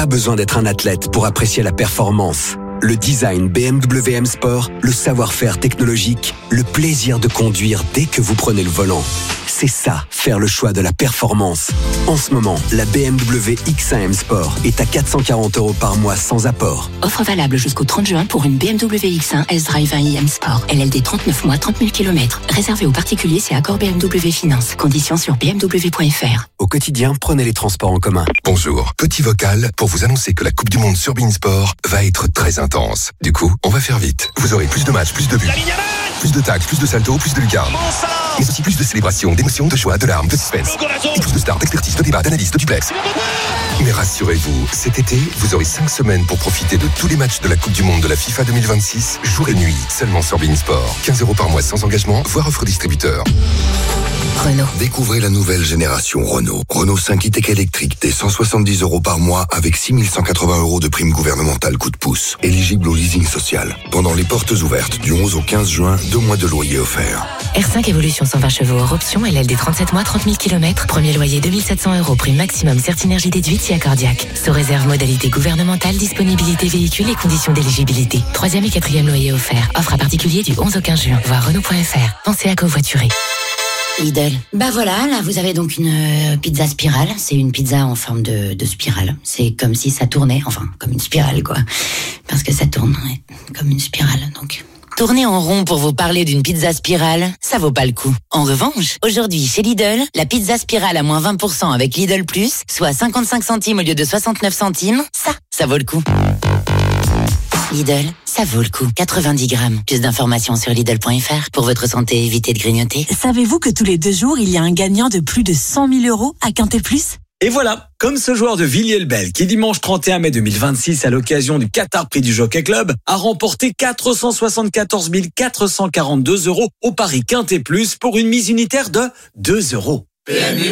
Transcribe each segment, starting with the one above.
Pas besoin d'être un athlète pour apprécier la performance. Le design BMW M Sport, le savoir-faire technologique, le plaisir de conduire dès que vous prenez le volant. C'est ça, faire le choix de la performance. En ce moment, la BMW X1 M Sport est à 440 € par mois sans apport. Offre valable jusqu'au 30 juin pour une BMW X1 S-Drive 1i M Sport. LLD 39 mois, 30 000 km. Réservé aux particuliers, c'est accord BMW Finance. Conditions sur bmw.fr. Au quotidien, prenez les transports en commun. Bonjour, petit vocal pour vous annoncer que la Coupe du Monde sur beIN Sport va être très intense. Du coup, on va faire vite. Vous aurez plus de matchs, plus de buts, plus de tacles, plus de saltos, plus de lucarnes. Mais aussi plus de célébrations, d'émotions, de joie, de larmes, de suspense. Et plus de stars, d'expertise, de débats, d'analyses, de duplex. Mais rassurez-vous, cet été, vous aurez 5 semaines pour profiter de tous les matchs de la Coupe du Monde de la FIFA 2026, jour et nuit, seulement sur beIN Sport. 15 € par mois sans engagement, voire offre distributeur. Renault. Découvrez la nouvelle génération Renault. Renault 5 e-tech électrique dès 170 € par mois avec 6 180 € de prime gouvernementale coup de pouce. Éligible au leasing social. Pendant les portes ouvertes du 11 au 15 juin, 2 mois de loyer offerts. R5 Evolution 120 chevaux hors option, LLD 37 mois, 30 000 km. Premier loyer 2 700 €, prime maximum Certinergie déduite si accordiaque. Sous réserve modalité gouvernementale, disponibilité véhicule et conditions d'éligibilité. 3e et 4e loyer offert. Offre à particulier du 11 au 15 juin. Voir Renault.fr. Pensez à covoiturer. Lidl. Bah voilà, là vous avez donc une pizza spirale. C'est une pizza en forme de spirale. C'est comme si ça tournait, enfin comme une spirale quoi. Parce que ça tourne, ouais, comme une spirale donc. Tourner en rond pour vous parler d'une pizza spirale, ça vaut pas le coup. En revanche, aujourd'hui chez Lidl, la pizza spirale à moins 20% avec Lidl Plus, soit 55 centimes au lieu de 69 centimes, ça vaut le coup. Lidl, ça vaut le coup. 90 grammes. Plus d'informations sur Lidl.fr. Pour votre santé, évitez de grignoter. Savez-vous que tous les 2 jours, il y a un gagnant de plus de 100 000 € à Quintet Plus ? Et voilà, comme ce joueur de Villiers-le-Bel qui dimanche 31 mai 2026 à l'occasion du Qatar Prix du Jockey Club a remporté 474 442 € au pari Quintet Plus pour une mise unitaire de 2 €. PMU.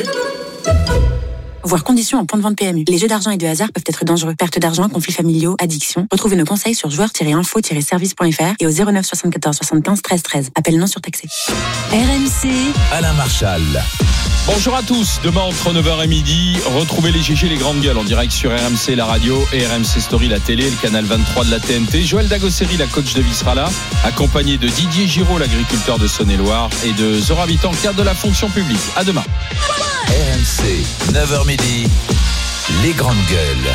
Voir conditions en point de vente PMU. Les jeux d'argent et de hasard peuvent être dangereux. Perte d'argent, conflits familiaux, addiction. Retrouvez nos conseils sur joueurs-info-service.fr et au 09 74 75 13 13. Appel non surtaxé. RMC. Alain Marchal. Bonjour à tous. Demain entre 9h et midi, retrouvez les GG, les grandes gueules en direct sur RMC la radio et RMC Story la télé, le canal 23 de la TNT. Joël Dagosseri, la coach de vie, sera là, accompagné de Didier Giraud, l'agriculteur de Saône-et-Loire, et de Zora Vitan, cadre de la fonction publique. À demain. RMC, 9h midi, les grandes gueules.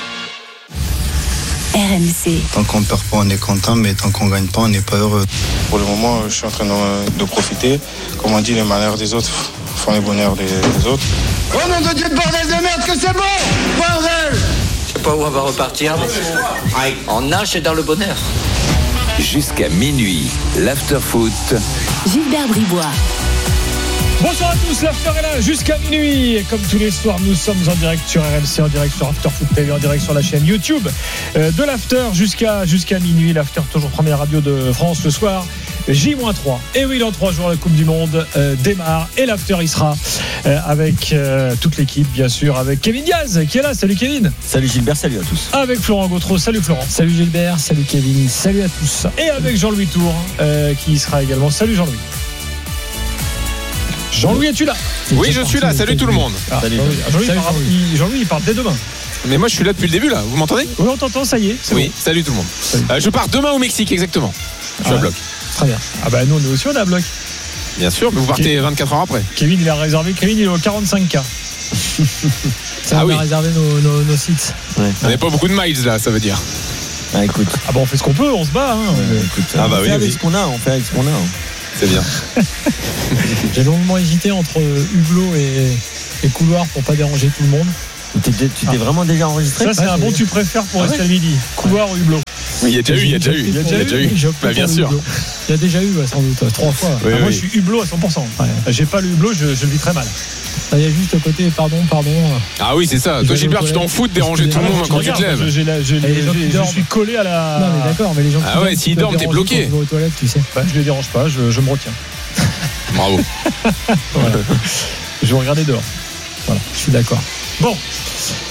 RMC. Tant qu'on ne perd pas, on est content, mais tant qu'on ne gagne pas, on n'est pas heureux. Pour le moment, je suis en train de profiter. Comme on dit, les malheurs des autres font les bonheurs des autres. Oh nom de Dieu de bordel de merde que c'est bon! Bordel! Je sais pas où on va repartir, mais on nage dans le bonheur. Jusqu'à minuit, l'after-foot. Gilbert Bribois. Bonsoir à tous, l'after est là jusqu'à minuit. Et comme tous les soirs, nous sommes en direct sur RMC, en direct sur After Foot TV, en direct sur la chaîne YouTube de l'after jusqu'à minuit. L'after, toujours première radio de France le soir. J-3. Et oui, dans 3 jours, la Coupe du Monde démarre. Et l'after, il sera avec toute l'équipe, bien sûr, avec Kevin Diaz qui est là. Salut Kevin. Salut Gilbert, salut à tous. Avec Florent Gautreau. Salut Florent. Salut Gilbert, salut Kevin, salut à tous. Et avec Jean-Louis Tour qui sera également. Salut Jean-Louis. Jean-Louis, es-tu là? Oui, je suis là. Salut tout le monde. Salut. Jean-Louis, il part dès demain. Mais moi, je suis là depuis le début, là. Vous m'entendez? Oui, on t'entend, ça y est. Oui, bon. Salut tout le monde. Je pars demain au Mexique, exactement. Je suis à bloc. Très bien. Ah bah nous, on est aussi à bloc. Bien sûr, mais vous partez 24 heures après. Kevin, il a réservé. Kevin, il est au 45K. Ça, on a réservé nos sites. Ouais. On n'a pas beaucoup de miles, là, ça veut dire. Ah, écoute. Ah bon, on fait ce qu'on peut, on se bat. Hein. Écoute, on fait avec ce qu'on a, C'est bien. J'ai longuement hésité entre hublot et couloir pour pas déranger tout le monde. Tu t'es vraiment déjà enregistré? Ça, c'est un bon tu préfères pour rester à midi. Couloir ou hublot? Oui, il y a déjà eu. Bah, bien sûr. Il y a déjà eu, sans doute, 3 fois. Oui, moi, je suis hublot à 100%. Ouais. J'ai pas le hublot, je le vis très mal. Il y a juste le côté pardon. Ah oui, c'est ça. Toi, Gilbert, tu t'en fous de déranger tout le monde quand tu te lèves. Je suis collé à la. Non, mais d'accord, mais les gens qui ouais, s'ils dorment, t'es bloqué. Aux toilettes, tu sais. Bah, je les dérange pas, je me retiens. Bravo. Voilà. Je vais regarder dehors. Voilà, je suis d'accord. Bon.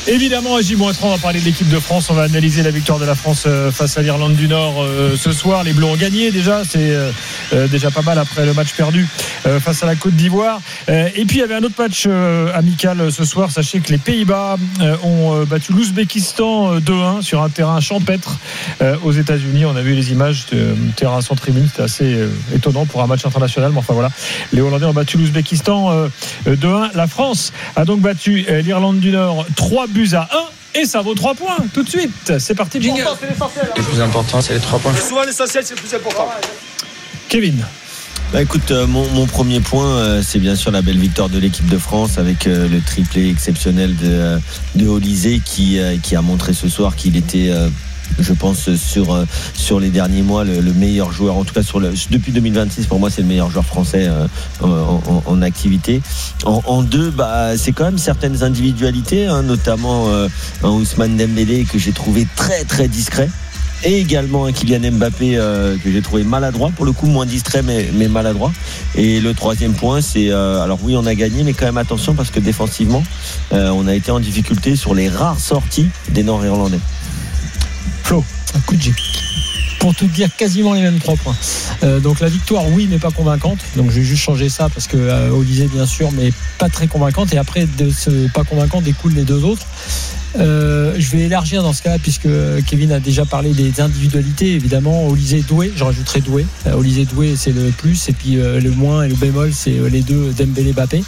Évidemment, à J-3, on va parler de l'équipe de France. On va analyser la victoire de la France face à l'Irlande du Nord ce soir. Les Bleus ont gagné déjà. C'est déjà pas mal après le match perdu face à la Côte d'Ivoire. Et puis, il y avait un autre match amical ce soir. Sachez que les Pays-Bas ont battu l'Ouzbékistan 2-1 sur un terrain champêtre aux États-Unis. On a vu les images de terrain sans tribune. C'était assez étonnant pour un match international. Mais enfin, voilà. Les Hollandais ont battu l'Ouzbékistan 2-1. La France a donc battu l'Irlande du Nord 3-1 et ça vaut 3 points tout de suite. C'est parti, jingle. Le plus important, c'est les 3 points. Souvent l'essentiel, c'est le plus important. Kevin. Écoute, mon premier point, c'est bien sûr la belle victoire de l'équipe de France avec le triplé exceptionnel de Olysée qui a montré ce soir qu'il était je pense sur les derniers mois le meilleur joueur, en tout cas depuis 2026 pour moi c'est le meilleur joueur français en activité. En deux, c'est quand même certaines individualités, notamment un Ousmane Dembélé que j'ai trouvé très très discret, et également un Kylian Mbappé que j'ai trouvé maladroit, pour le coup moins distrait mais maladroit. Et le troisième point, c'est alors oui on a gagné, mais quand même attention parce que défensivement on a été en difficulté sur les rares sorties des Nord-Irlandais. Flo, un coup de G. Pour tout dire, quasiment les mêmes 3 points. Donc la victoire, oui, mais pas convaincante. Donc je vais juste changer ça parce que Olysée, bien sûr, mais pas très convaincante. Et après, de ce pas convaincant découlent les deux autres. Je vais élargir dans ce cas-là puisque Kevin a déjà parlé des individualités. Évidemment, Olysée doué, je rajouterai doué. Olysée doué, c'est le plus, et puis le moins et le bémol, c'est les deux Dembélé Mbappé.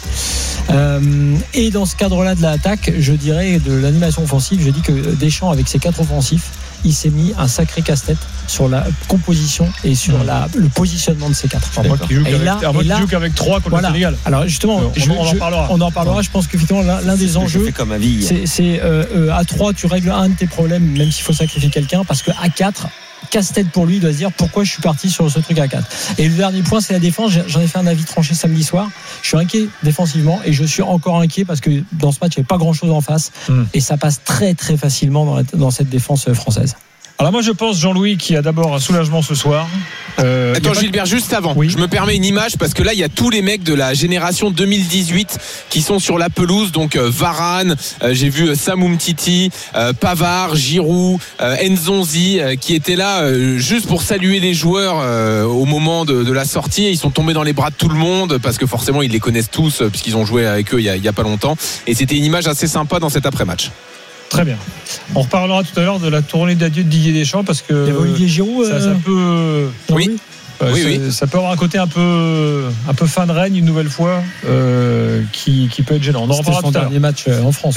Et dans ce cadre-là de l'attaque, je dirais de l'animation offensive, je dis que Deschamps avec ses 4 offensifs, il s'est mis un sacré casse-tête sur la composition et sur le positionnement de ces 4. Enfin, moi qui joue qu'avec 3 contre le Sénégal. Alors justement, on en parlera. Je pense que effectivement l'un des enjeux, c'est à 3 tu règles un de tes problèmes, même s'il faut sacrifier quelqu'un, parce que à 4 casse-tête pour lui, il doit se dire pourquoi je suis parti sur ce truc à 4. Et le dernier point, c'est la défense. J'en ai fait un avis tranché samedi soir. Je suis inquiet défensivement et je suis encore inquiet parce que dans ce match, il n'y avait pas grand-chose en face et ça passe très très facilement dans cette défense française. Alors moi je pense, Jean-Louis, qu'il y a d'abord un soulagement ce soir. Attends Gilbert, juste avant, je me permets une image parce que là il y a tous les mecs de la génération 2018 qui sont sur la pelouse, donc Varane, j'ai vu Sam Umtiti, Pavard, Giroud, Nzonzi qui étaient là juste pour saluer les joueurs au moment de la sortie. Ils sont tombés dans les bras de tout le monde parce que forcément ils les connaissent tous puisqu'ils ont joué avec eux il y a pas longtemps, et c'était une image assez sympa dans cet après-match. Très bien. On reparlera tout à l'heure de la tournée d'adieu de Didier Deschamps parce que Olivier Giroud, ça peut. Oui. Ça peut avoir un côté un peu fin de règne une nouvelle fois qui peut être gênant. On en reparlera tout à l'heure. Dernier match en France.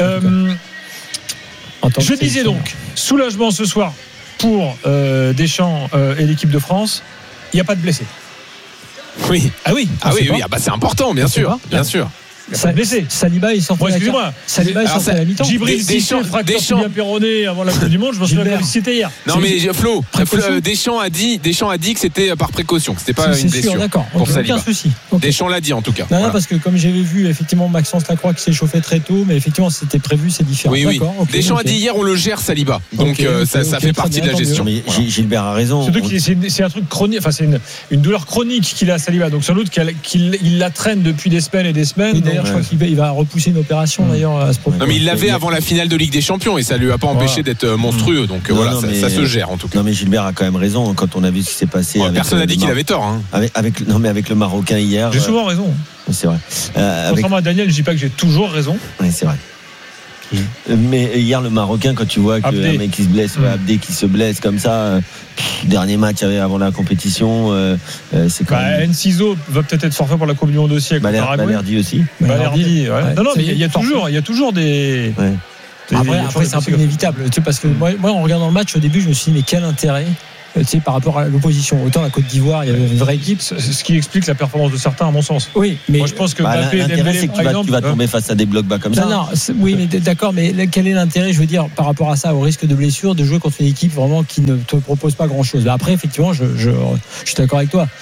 Je disais donc soulagement ce soir pour Deschamps et l'équipe de France. Il n'y a pas de blessés. Oui. Ah oui. C'est important, bien sûr. Blessé. Saliba, il sort à la mi-temps. Djibril Cissé, fracture bien péronné avant la Coupe du Monde. Je me souviens que c'était hier. Non mais Flo, Deschamps a dit que c'était par précaution, que c'était pas une blessure. D'accord. Pour Saliba. Aucun souci. Deschamps l'a dit en tout cas. Non, parce que comme j'avais vu effectivement Maxence Lacroix qui s'est chauffé très tôt, mais effectivement c'était prévu, c'est différent. Oui. Deschamps a dit hier on le gère Saliba, donc ça fait partie de la gestion. Mais Gilbert a raison. Surtout que c'est un truc chronique, enfin c'est une douleur chronique qu'il a à Saliba, donc sans doute qu'il la traîne depuis des semaines et des semaines. Je crois qu'il va repousser une opération d'ailleurs à ce propos. Non mais il l'avait avant la finale de Ligue des Champions et ça lui a pas empêché d'être monstrueux, donc ça se gère en tout cas. Non mais Gilbert a quand même raison quand on a vu ce qui s'est passé. Personne n'a dit qu'il avait tort. Avec le Marocain hier. J'ai souvent raison. C'est vrai. Contrairement à Daniel, je dis pas que j'ai toujours raison. Oui, c'est vrai. Mais hier le Marocain, quand tu vois qu'un mec qui se blesse, Abdé qui se blesse comme ça, dernier match avant la compétition, c'est quand même. Enciso va peut-être être forfait pour la Coupe du Monde aussi avec Balerdi aussi. Balerdi, ouais. Non mais il y a toujours des. Après c'est un peu inévitable, tu sais, parce que moi en regardant le match au début je me suis dit mais quel intérêt par rapport à l'opposition. Autant la Côte d'Ivoire, il y avait une vraie équipe. Ce qui explique la performance de certains, à mon sens. Oui, mais moi je pense que Mbappé, l'intérêt, c'est que tu vas tomber face à des blocs bas comme ça. Non, oui, mais d'accord, mais quel est l'intérêt, je veux dire, par rapport à ça, au risque de blessure, de jouer contre une équipe vraiment qui ne te propose pas grand-chose. Après, effectivement, je suis d'accord avec toi.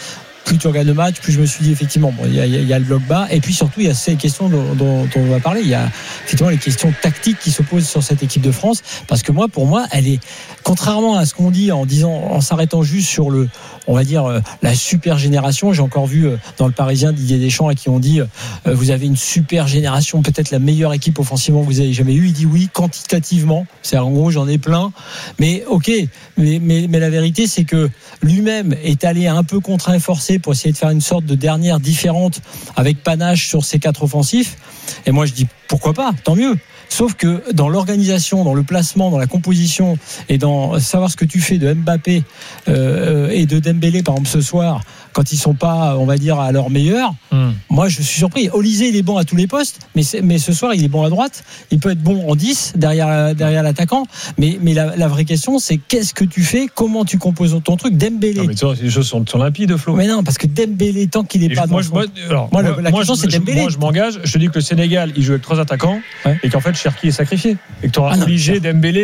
plus tu regardes le match, plus je me suis dit effectivement, bon, il y a le bloc bas, et puis surtout il y a ces questions dont on va parler. Il y a effectivement les questions tactiques qui se posent sur cette équipe de France, parce que pour moi, elle est, contrairement à ce qu'on dit en s'arrêtant juste sur on va dire la super génération. J'ai encore vu dans le Parisien Didier Deschamps à qui on dit vous avez une super génération, peut-être la meilleure équipe offensivement que vous avez jamais eu. Il dit oui, quantitativement, c'est en gros j'en ai plein, mais ok, mais la vérité c'est que lui-même est allé un peu contraint et forcé pour essayer de faire une sorte de dernière différente avec panache sur ses 4 offensifs. Et moi je dis pourquoi pas, tant mieux. Sauf que dans l'organisation, dans le placement, dans la composition et dans savoir ce que tu fais de Mbappé et de Dembélé par exemple ce soir, quand ils sont pas, on va dire, à leur meilleur, moi je suis surpris. Olysée il est bon à tous les postes, mais ce soir il est bon à droite, il peut être bon en 10 derrière l'attaquant, mais la vraie question c'est qu'est-ce que tu fais, comment tu composes ton truc. Dembélé. Non, mais tu vois, les choses sont limpides, Flo. Mais non, parce que Dembélé tant qu'il est pas dans la question c'est Dembélé. Moi je m'engage, je te dis que le Sénégal il joue avec 3 attaquants et qu'en fait Cherki est sacrifié et que tu auras Olysée,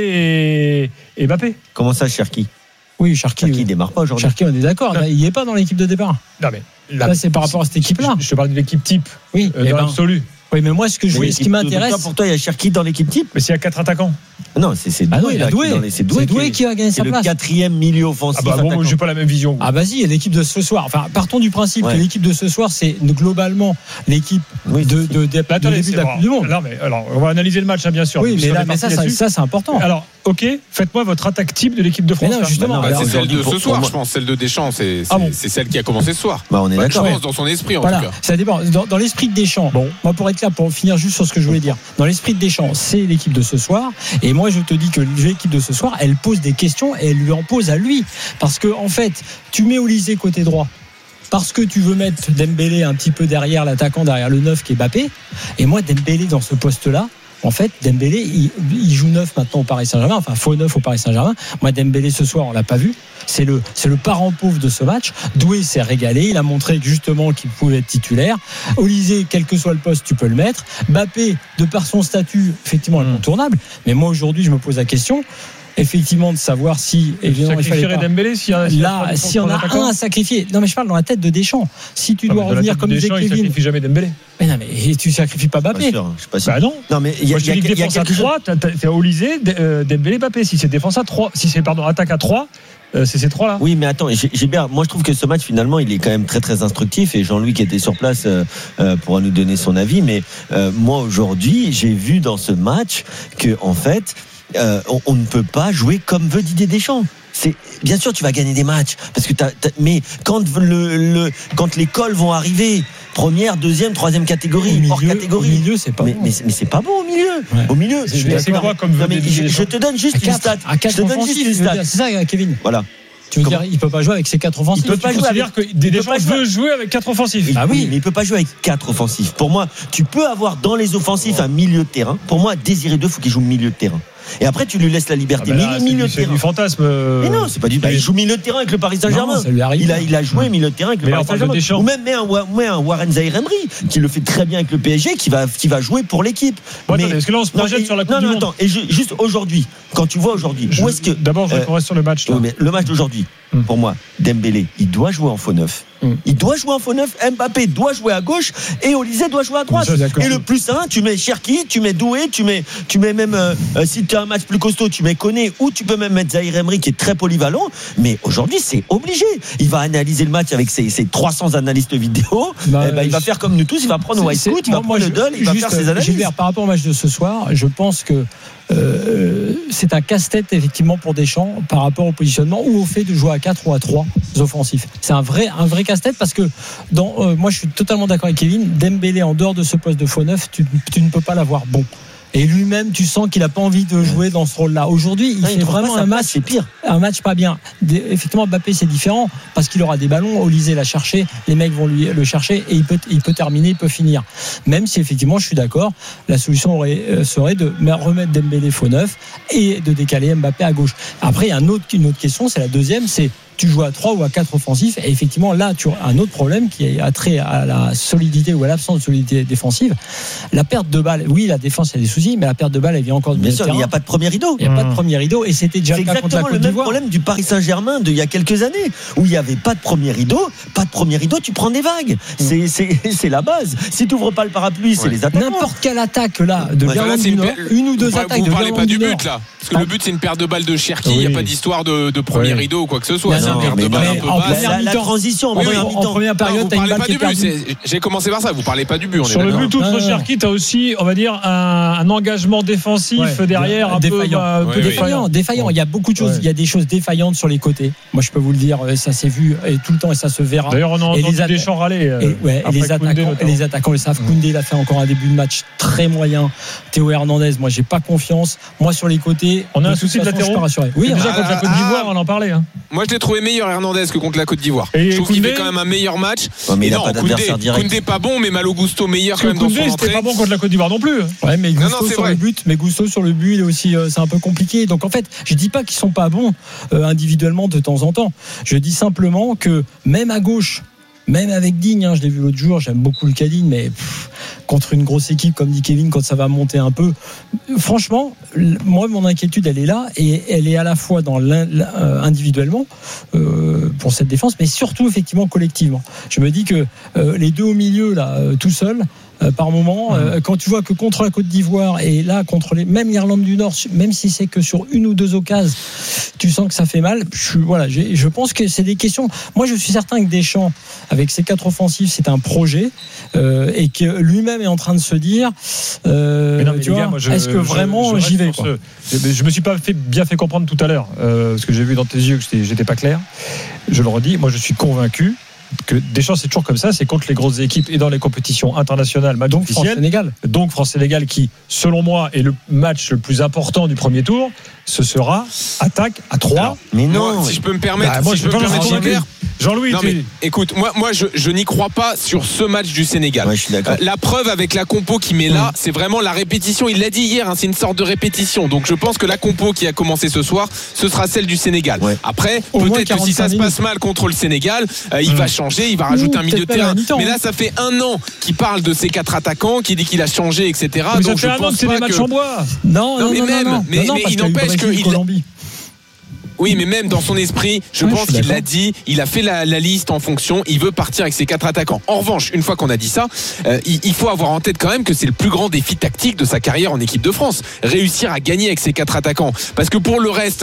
Dembélé et Mbappé. Comment ça, Cherki? Oui, Cherki il démarre pas aujourd'hui. Cherki, on est d'accord. Il n'est pas dans l'équipe de départ. Non, mais là, c'est par rapport à cette équipe-là. Je te parle de l'équipe type. Oui, dans l'absolu. Oui, mais moi, ce qui m'intéresse. Pour toi, il y a Cherki dans l'équipe type. Mais s'il y a 4 attaquants. Non, c'est Doué. C'est Doué qui va gagner sa place. C'est le 4e milieu offensif. Moi, j'ai pas la même vision. Vas-y, l'équipe de ce soir. Enfin, partons du principe que l'équipe de ce soir, c'est globalement l'équipe de début de la Coupe du Monde. Non, mais alors, on va analyser le match, bien sûr. Oui, mais ça, c'est important. Alors, ok, faites-moi votre attaque type de l'équipe de France. Mais non, justement, c'est celle de ce soir, je pense. Celle de Deschamps, c'est celle qui a commencé ce soir. On est d'accord. Je pense dans son esprit, en tout cas. Ça dépend. Dans l'esprit de Deschamps, moi, pour être clair, pour finir juste sur ce que je voulais dire, dans l'esprit de Deschamps, c'est l'équipe de ce soir. Et moi, je te dis que l'équipe de ce soir, elle pose des questions et elle lui en pose à lui. Parce que, en fait, tu mets Olysée côté droit. Parce que tu veux mettre Dembélé un petit peu derrière l'attaquant, derrière le 9 qui est Mbappé. Et moi, Dembélé dans ce poste-là, en fait, Dembélé, il joue 9 maintenant au Paris Saint-Germain, enfin faux 9 au Paris Saint-Germain. Moi, Dembélé ce soir, on l'a pas vu. C'est le parent pauvre de ce match. Doué s'est régalé. Il a montré justement qu'il pouvait être titulaire. Olysée, quel que soit le poste, tu peux le mettre. Mbappé, de par son statut, effectivement incontournable. Mais moi, aujourd'hui, je me pose la question. Effectivement, de savoir si évidemment il fallait pas. Dembélé s'il y en a un à sacrifier. Non, mais je parle dans la tête de Deschamps. Si tu dois revenir comme disait Kevin, il sacrifie jamais Dembélé. Mais non, mais tu sacrifies pas Mbappé. Je suis pas sûr. Bah non. Non, mais il y a défense à 3, t'as Olysée, Dembélé, Mbappé. Si c'est défense à 3, si c'est attaque à 3. C'est ces 3 là. Oui, mais attends, moi je trouve que ce match finalement il est quand même très très instructif et Jean-Louis qui était sur place pourra nous donner son avis. Mais moi aujourd'hui j'ai vu dans ce match que en fait on ne peut pas jouer comme veut Didier Deschamps. Bien sûr tu vas gagner des matchs parce que mais quand les cols vont arriver, première, deuxième, troisième catégorie, hors catégorie. Au milieu, c'est pas bon. Mais c'est pas bon au milieu. Ouais. Au milieu, c'est quoi comme je te donne juste une stat. Je te donne juste une stat. C'est ça, Kevin. Voilà. Tu veux dire, il peut pas jouer avec ses 4 offensifs. Il peut pas jouer que Deschamps veut jouer avec 4 offensifs. Ah oui, mais il peut pas jouer avec 4 offensifs. Pour moi, tu peux avoir dans les offensifs un milieu de terrain. Pour moi, Désiré 2, faut qu'il joue milieu de terrain. Et après, tu lui laisses la liberté. Milieu de terrain. C'est du fantasme. Mais non, c'est pas du. Il joue milieu de terrain avec le Paris Saint-Germain. Il a joué milieu de terrain avec le Paris Saint-Germain. Ou même met un Warren Zaïre-Emery qui le fait très bien avec le PSG, qui va jouer pour l'équipe. Est-ce que là on se projette sur la Coupe du Monde? Attends, et juste aujourd'hui, quand tu vois aujourd'hui, où est-ce que d'abord je reste sur le match. Le match d'aujourd'hui, pour moi, Dembélé, il doit jouer en faux 9. Il doit jouer en faux 9, Mbappé doit jouer à gauche et Olysée doit jouer à droite. Et le plus 1, tu mets Cherki, tu mets Doué, tu mets même si tu as un match plus costaud, tu mets Koné ou tu peux même mettre Zaïre-Emery qui est très polyvalent. Mais aujourd'hui, c'est obligé. Il va analyser le match avec ses 300 analystes vidéo. Il va faire comme nous tous, il va prendre Whitefoot, il va prendre le Dull, il va faire ses analyses. Gilbert, par rapport au match de ce soir, je pense que c'est un casse-tête effectivement pour Deschamps par rapport au positionnement ou au fait de jouer à 4 ou à 3 offensifs. C'est un vrai casse-tête parce que moi je suis totalement d'accord avec Kevin. Dembélé en dehors de ce poste de faux 9, tu ne peux pas l'avoir bon. Et lui-même, tu sens qu'il n'a pas envie de jouer dans ce rôle-là. Aujourd'hui, il fait vraiment un match, c'est pire. Un match pas bien. Effectivement, Mbappé, c'est différent parce qu'il aura des ballons. Olysée l'a cherché, les mecs vont lui le chercher et il peut terminer, il peut finir. Même si effectivement, je suis d'accord, la solution serait de remettre Dembélé faux 9 et de décaler Mbappé à gauche. Après, il y a une autre question, c'est la deuxième, c'est tu joues à 3 ou à 4 offensifs. Et effectivement, là, tu as un autre problème qui a trait à la solidité ou à l'absence de solidité défensive. La perte de balle, oui, la défense, il y a des soucis, mais la perte de balle, elle vient encore du bien sûr, terrain. il n'y a pas de premier rideau. Il n'y a pas de premier rideau, et c'était déjà le cas contre la Côte d'Ivoire. C'est exactement le même problème du Paris Saint-Germain d'il y a quelques années, où il n'y avait pas de premier rideau. Pas de premier rideau, tu prends des vagues. C'est la base. Si tu n'ouvres pas le parapluie, c'est les attaques. N'importe quelle attaque là de l'Irlande du Nord, une ou deux attaques. Vous ne parlez pas du but là, parce que le but c'est une perte de balle de Cherki. Il n'y a pas d'histoire de premier rideau ou quoi que ce soit. C'est une perte de balle un peu basse. La transition en première période, vous parlez pas du but. J'ai commencé par ça. Vous parlez pas du but. Sur le but outre Cherki, tu as aussi, on va dire, un engagement défensif derrière un peu défaillant. Il y a beaucoup de choses. Il y a des choses défaillantes sur les côtés. Moi, je peux vous le dire, ça s'est vu tout le temps et ça se verra. D'ailleurs, on a entendu Deschamps râler. Les attaquants le savent. Koundé, il a fait encore un début de match très moyen. Théo Hernandez, moi, j'ai pas confiance. Moi, sur les côtés, on a un souci de latéraux. Oui, déjà contre la Côte d'Ivoire, on en parlait. Moi, je l'ai trouvé meilleur Hernandez que contre la Côte d'Ivoire. Je trouve qu'il fait quand même un meilleur match. Mais il n'a pas d'adversaire direct. Koundé pas bon, mais Malo Gusto meilleur quand même dans son entrée. C'était pas bon contre la Côte d'Ivoire non plus. Ouais, mais Gusto sur le but, il est aussi, c'est un peu compliqué. Donc en fait, je dis pas qu'ils sont pas bons individuellement de temps en temps. Je dis simplement que même à gauche, même avec Digne, je l'ai vu l'autre jour, j'aime beaucoup le Digne, mais contre une grosse équipe comme dit Kevin, quand ça va monter un peu, franchement, moi mon inquiétude elle est là, et elle est à la fois dans individuellement pour cette défense, mais surtout effectivement collectivement. Je me dis que les deux au milieu là, tout seuls, par moment, quand tu vois que contre la Côte d'Ivoire et là contre même l'Irlande du Nord, même si c'est que sur une ou deux occasions, tu sens que ça fait mal. Je pense que c'est des questions. Moi, je suis certain que Deschamps, avec ses 4 offensifs, c'est un projet et que lui-même est en train de se dire, est-ce que vraiment j'y vais, quoi. Je me suis pas bien fait comprendre tout à l'heure, parce que j'ai vu dans tes yeux que j'étais pas clair. Je le redis, moi, je suis convaincu que Deschamps, c'est toujours comme ça, c'est contre les grosses équipes et dans les compétitions internationales, match officiel. Donc France-Sénégal, qui, selon moi, est le match le plus important du premier tour, ce sera attaque à 3. Alors, mais non, moi, si je peux me permettre, Jean-Louis, non, mais écoute, moi je n'y crois pas sur ce match du Sénégal. Ouais, je suis d'accord. La preuve avec la compo qui met là, c'est vraiment la répétition. Il l'a dit hier, c'est une sorte de répétition. Donc je pense que la compo qui a commencé ce soir, ce sera celle du Sénégal. Ouais. Après, peut-être que si ça se passe mal contre le Sénégal, il va changer, il va rajouter un milieu de terrain. Mais là, ça fait 1 an qu'il parle de ses 4 attaquants, qu'il dit qu'il a changé, etc. Mais donc ça fait je pense c'est des matchs en bois. Non, mais il n'empêche que oui, mais même dans son esprit, je pense qu'il l'a dit, il a fait la liste en fonction, il veut partir avec ses 4 attaquants. En revanche, une fois qu'on a dit ça, il faut avoir en tête quand même que c'est le plus grand défi tactique de sa carrière en équipe de France. Réussir à gagner avec ses 4 attaquants. Parce que pour le reste,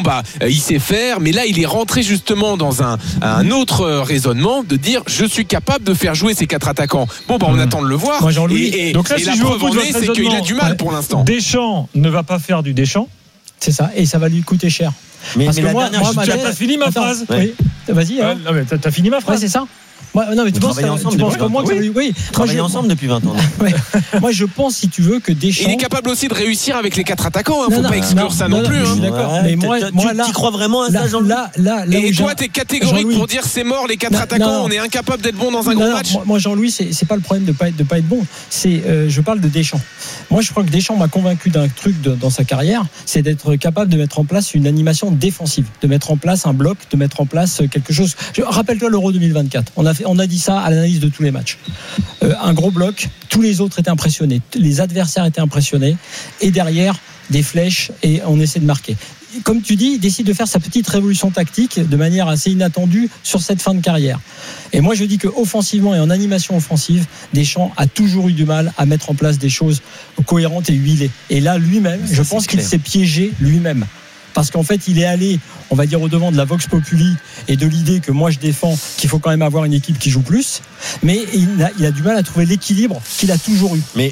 il sait faire, mais là, il est rentré justement dans un autre raisonnement de dire, je suis capable de faire jouer ces 4 attaquants. On attend de le voir. Moi, Jean-Louis, donc là, et la preuve en est, c'est qu'il a du mal pour l'instant. Deschamps ne va pas faire du Deschamps. C'est ça, et ça va lui coûter cher. Parce que tu as fini ma phrase. Oui. Vas-y. Non, mais t'as fini ma phrase. Ouais, c'est ça. Non, mais tu penses comme moi que travailler ensemble depuis 20 ans. Moi, je pense, si tu veux, que Deschamps. Il est capable aussi de réussir avec les 4 attaquants. Faut pas exclure ça non plus. Je suis d'accord. Mais moi, tu crois vraiment à ça, Jean-Louis ? Et toi, t'es catégorique pour dire c'est mort les 4 attaquants. On est incapable d'être bon dans un gros match. Moi, Jean-Louis, c'est pas le problème de pas être bon. Je parle de Deschamps. Moi, je crois que Deschamps m'a convaincu d'un truc dans sa carrière, c'est d'être capable de mettre en place une animation défensive, de mettre en place un bloc, de mettre en place quelque chose. Rappelle-toi l'Euro 2024. On a dit ça à l'analyse de tous les matchs. Un gros bloc, tous les autres étaient impressionnés, les adversaires étaient impressionnés, et derrière des flèches, et on essaie de marquer. Comme tu dis, il décide de faire sa petite révolution tactique de manière assez inattendue sur cette fin de carrière. Et moi, je dis que offensivement et en animation offensive, Deschamps a toujours eu du mal à mettre en place des choses cohérentes et huilées. Et là, lui-même, je pense qu'il s'est piégé lui-même. Parce qu'en fait, il est allé, on va dire, au-devant de la Vox Populi et de l'idée que moi je défends, qu'il faut quand même avoir une équipe qui joue plus. Mais il a du mal à trouver l'équilibre qu'il a toujours eu. Et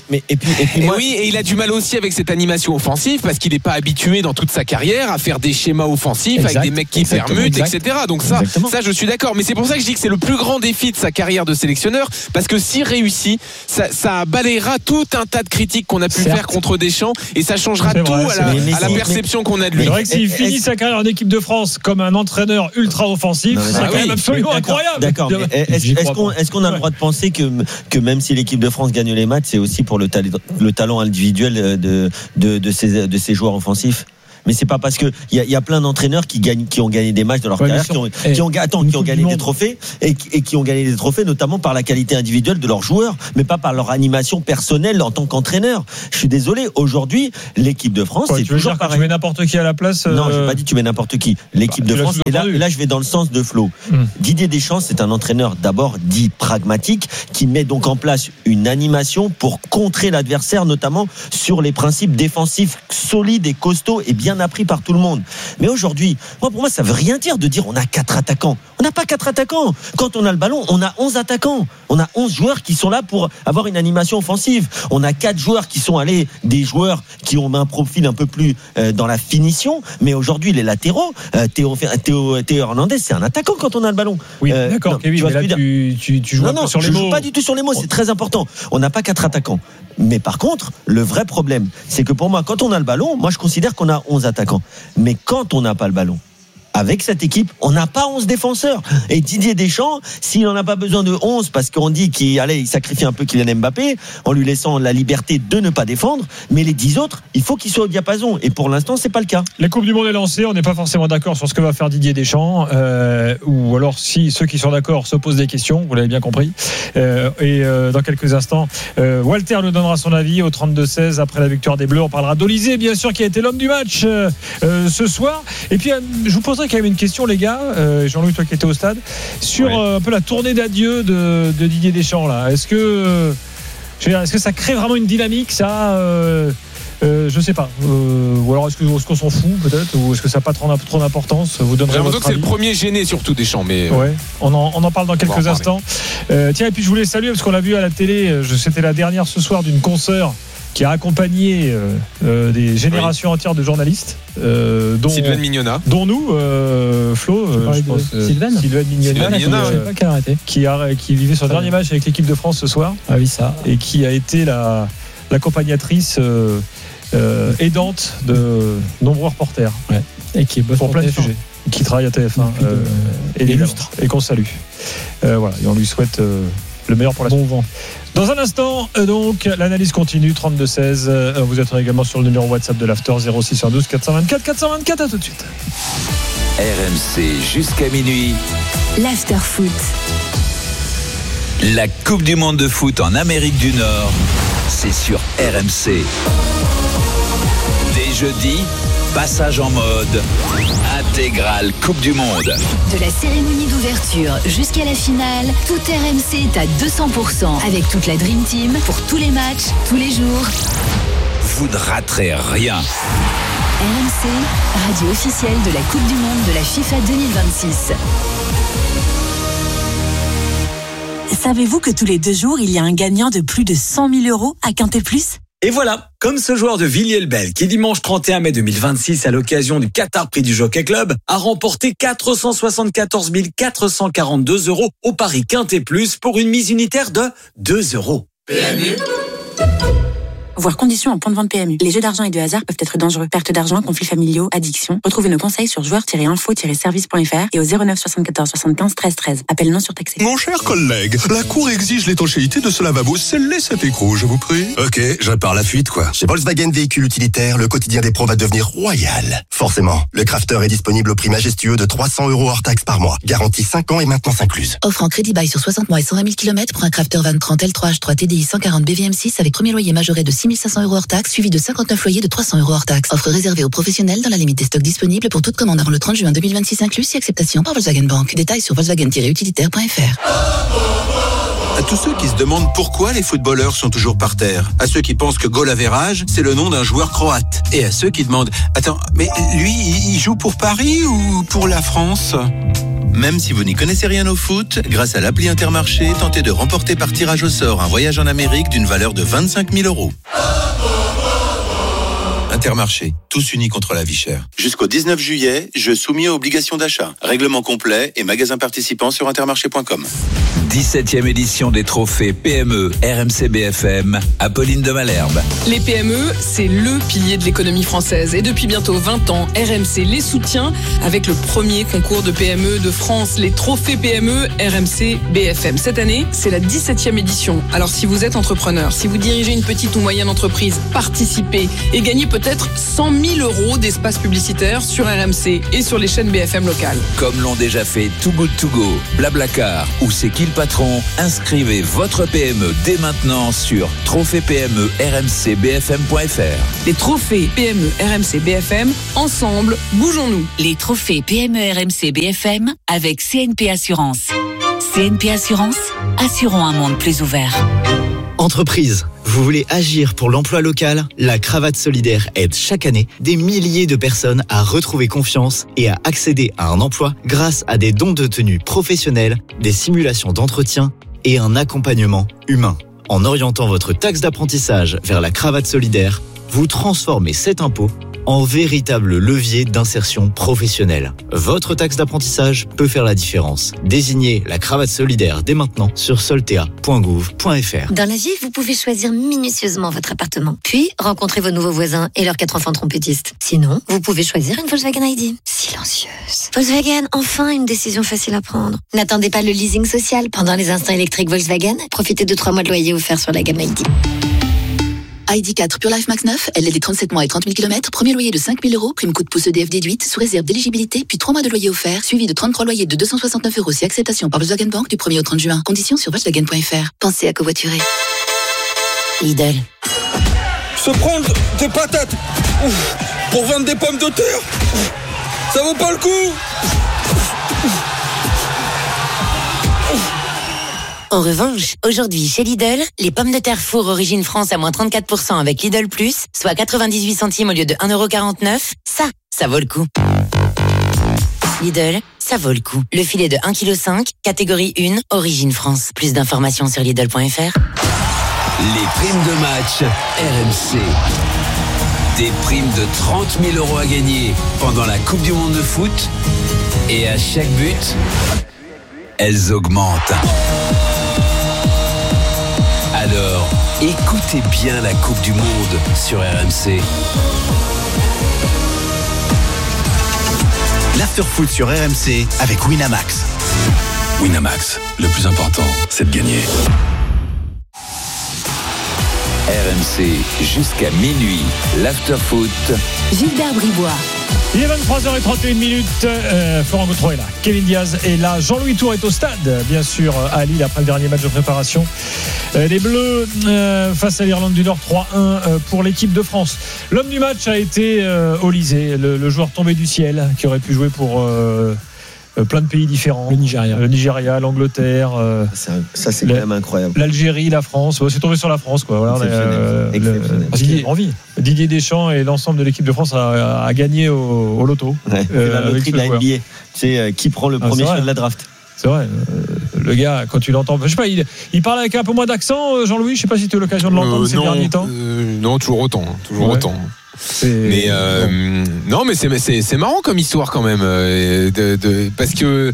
oui, et il a du mal aussi avec cette animation offensive parce qu'il n'est pas habitué dans toute sa carrière à faire des schémas offensifs avec des mecs qui permutent, etc. Donc ça, je suis d'accord. Mais c'est pour ça que je dis que c'est le plus grand défi de sa carrière de sélectionneur, parce que s'il réussit, ça balayera tout un tas de critiques qu'on a pu faire contre Deschamps, et ça changera tout à la perception qu'on a de lui. S'il finit sa carrière en équipe de France comme un entraîneur ultra offensif, c'est quand même absolument incroyable. D'accord, mais est-ce qu'on a le droit de penser que même si l'équipe de France gagne les matchs, c'est aussi pour le talent individuel de ces joueurs offensifs ? Mais c'est pas parce que il y a plein d'entraîneurs qui ont gagné des matchs dans leur carrière, qui ont gagné des trophées et qui ont gagné des trophées notamment par la qualité individuelle de leurs joueurs, mais pas par leur animation personnelle en tant qu'entraîneur. Je suis désolé, aujourd'hui, l'équipe de France, c'est toujours pareil. Tu mets n'importe qui à la place. Non, j'ai pas dit tu mets n'importe qui. L'équipe de France. Et là, je vais dans le sens de Flo. Didier Deschamps, c'est un entraîneur d'abord dit pragmatique, qui met donc en place une animation pour contrer l'adversaire, notamment sur les principes défensifs solides et costauds et bien appris par tout le monde. Mais aujourd'hui, pour moi, ça veut rien dire de dire on a 4 attaquants. On n'a pas 4 attaquants. Quand on a le ballon, on a 11 attaquants. On a 11 joueurs qui sont là pour avoir une animation offensive. On a 4 joueurs qui sont allés, des joueurs qui ont un profil un peu plus dans la finition. Mais aujourd'hui, les latéraux, Théo Hernandez, c'est un attaquant quand on a le ballon. Oui, d'accord, Kevin, mais là, tu joues un peu sur les mots. Je joue pas du tout sur les mots, c'est très important. On n'a pas 4 attaquants. Mais par contre, le vrai problème, c'est que pour moi, quand on a le ballon, moi je considère qu'on a 11 attaquants. Mais quand on n'a pas le ballon, avec cette équipe, on n'a pas 11 défenseurs. Et Didier Deschamps, s'il n'en a pas besoin de 11, parce qu'on dit qu'il sacrifie un peu Kylian Mbappé, en lui laissant la liberté de ne pas défendre, mais les 10 autres, il faut qu'ils soient au diapason. Et pour l'instant, c'est pas le cas. La Coupe du Monde est lancée, on n'est pas forcément d'accord sur ce que va faire Didier Deschamps, ou alors si ceux qui sont d'accord se posent des questions, vous l'avez bien compris. Dans quelques instants, Walter nous donnera son avis au 32-16 après la victoire des Bleus. On parlera d'Olysée, bien sûr, qui a été l'homme du match ce soir. Et puis, je vous poserai quand même une question, les gars, Jean-Louis, toi qui étais au stade, sur un peu la tournée d'adieu de Didier Deschamps là. Est-ce que ça crée vraiment une dynamique, ça je sais pas, ou alors est-ce qu'on s'en fout peut-être, ou est-ce que ça n'a pas trop d'importance? Vous donnerez votre avis. C'est le premier gêné surtout Deschamps, mais ouais, on en parle dans quelques instants. Tiens, et puis je voulais saluer parce qu'on l'a vu à la télé, c'était la dernière ce soir d'une consoeur qui a accompagné des générations entières de journalistes, dont Sylvain Mignona, dont nous, Flo, je pense, Sylvain Mignona, qui vivait son dernier match avec l'équipe de France ce soir. Ah oui, ça. Et qui a été l'accompagnatrice aidante de nombreux reporters. Ouais. Et qui est pour plein de sujets. Qui travaille à TF1 et qu'on salue. Voilà, et on lui souhaite le meilleur pour la suite. Bon vent. Dans un instant, donc, l'analyse continue, 32-16. Vous êtes également sur le numéro WhatsApp de l'After, 0612 424 424. À tout de suite. RMC jusqu'à minuit. L'After Foot. La Coupe du Monde de foot en Amérique du Nord, c'est sur RMC. Dès jeudi, passage en mode intégrale Coupe du Monde. De la cérémonie d'ouverture jusqu'à la finale, tout RMC est à 200%. Avec toute la Dream Team pour tous les matchs, tous les jours. Vous ne raterez rien. RMC, radio officielle de la Coupe du Monde de la FIFA 2026. Savez-vous que tous les 2 jours, il y a un gagnant de plus de 100 000 € à Quintet Plus ? Et voilà, comme ce joueur de Villiers-le-Bel qui dimanche 31 mai 2026 à l'occasion du Qatar Prix du Jockey Club a remporté 474 442 € au pari Quintet Plus pour une mise unitaire de 2 €. PMU. Voir conditions en point de vente PMU. Les jeux d'argent et de hasard peuvent être dangereux. Perte d'argent, conflits familiaux, addiction. Retrouvez nos conseils sur joueurs-info-service.fr et au 09 74 75 13 13. Appel non surtaxé. Mon cher collègue, la Cour exige l'étanchéité de ce lavabo. Scellez cet écrou, je vous prie. Ok, je repars la fuite, quoi. Chez Volkswagen Véhicules Utilitaires, le quotidien des pros va devenir royal. Forcément, le Crafter est disponible au prix majestueux de 300 € hors taxe par mois. Garantie 5 ans et maintenance incluse. Offre en crédit bail sur 60 mois et 120 000 km pour un Crafter 2030 L3H3 TDI 140 BVM6 avec premier loyer majoré de 6 500 € hors taxe, suivi de 59 loyers de 300 € hors taxe. Offre réservée aux professionnels dans la limite des stocks disponibles pour toute commande avant le 30 juin 2026 inclus, si acceptation par Volkswagen Bank. Détails sur volkswagen-utilitaire.fr. À tous ceux qui se demandent pourquoi les footballeurs sont toujours par terre, à ceux qui pensent que goal average, c'est le nom d'un joueur croate, et à ceux qui demandent « Attends, mais lui, il joue pour Paris ou pour la France ?» Même si vous n'y connaissez rien au foot, grâce à l'appli Intermarché, tentez de remporter par tirage au sort un voyage en Amérique d'une valeur de 25 000 €. Intermarché, tous unis contre la vie chère. Jusqu'au 19 juillet, jeu soumis à obligation d'achat. Règlement complet et magasins participants sur intermarché.com. 17e édition des trophées PME RMC BFM, Apolline de Malherbe. Les PME, c'est le pilier de l'économie française. Et depuis bientôt 20 ans, RMC les soutient avec le premier concours de PME de France, les trophées PME RMC BFM. Cette année, c'est la 17e édition. Alors si vous êtes entrepreneur, si vous dirigez une petite ou moyenne entreprise, participez et gagnez peut-être peut-être 100 000 € d'espace publicitaire sur RMC et sur les chaînes BFM locales. Comme l'ont déjà fait Too Good To Go, Blablacar ou C'est qui le patron, inscrivez votre PME dès maintenant sur trophée PME RMC BFM.fr. Les trophées PME RMC BFM, ensemble, bougeons-nous. Les trophées PME RMC BFM avec CNP Assurance. CNP Assurance, assurons un monde plus ouvert. Entreprise, vous voulez agir pour l'emploi local ? La Cravate Solidaire aide chaque année des milliers de personnes à retrouver confiance et à accéder à un emploi grâce à des dons de tenue professionnels, des simulations d'entretien et un accompagnement humain. En orientant votre taxe d'apprentissage vers la Cravate Solidaire, vous transformez cet impôt en véritable levier d'insertion professionnelle. Votre taxe d'apprentissage peut faire la différence. Désignez la Cravate Solidaire dès maintenant sur soltea.gouv.fr. Dans la vie, vous pouvez choisir minutieusement votre appartement, puis rencontrer vos nouveaux voisins et leurs 4 enfants trompettistes. Sinon, vous pouvez choisir une Volkswagen ID. Silencieuse. Volkswagen, enfin une décision facile à prendre. N'attendez pas le leasing social. Pendant les instants électriques Volkswagen, profitez de 3 mois de loyer offerts sur la gamme ID. ID4 Pure Life Max 9, LLD 37 mois et 30 000 km, premier loyer de 5 000 €, prime coup de pouce EDF déduite, sous réserve d'éligibilité, puis 3 mois de loyer offert, suivi de 33 loyers de 269 € si acceptation par Volkswagen Bank du 1er au 30 juin. Conditions sur Volkswagen.fr. Pensez à covoiturer. Lidl. Se prendre des patates pour vendre des pommes de terre, ça vaut pas le coup. En revanche, aujourd'hui chez Lidl, les pommes de terre four origine France à moins 34% avec Lidl Plus, soit 98 centimes au lieu de 1,49 €, ça vaut le coup. Lidl, ça vaut le coup. Le filet de 1,5 kg, catégorie 1, origine France. Plus d'informations sur Lidl.fr. Les primes de match RMC. Des primes de 30 000 € à gagner pendant la Coupe du Monde de foot. Et à chaque but, elles augmentent. Alors, écoutez bien la Coupe du Monde sur RMC. L'after-foot sur RMC avec Winamax. Winamax, le plus important, c'est de gagner. RMC jusqu'à minuit, l'after-foot. Gilbert Bribois. Il est 23h31. Florent Gautreau est là, Kevin Diaz est là, Jean-Louis Tour est au stade, bien sûr, à Lille après le dernier match de préparation. Les Bleus face à l'Irlande du Nord, 3-1 pour l'équipe de France. L'homme du match a été Olysée, le joueur tombé du ciel qui aurait pu jouer pour plein de pays différents. Le Nigeria, l'Angleterre. Ça c'est quand même incroyable. L'Algérie, la France. C'est tombé sur la France, quoi. Voilà, exceptionnel. Didier Deschamps et l'ensemble de l'équipe de France a gagné au loto. Ouais, c'est la loterie de la NBA. C'est qui prend le premier choix de la draft. C'est vrai. Le gars, quand tu l'entends, je sais pas, il parle avec un peu moins d'accent, Jean-Louis. Je sais pas si tu as eu l'occasion de l'entendre ces derniers temps. Non, toujours autant. Autant. Mais non, mais c'est marrant comme histoire quand même, parce que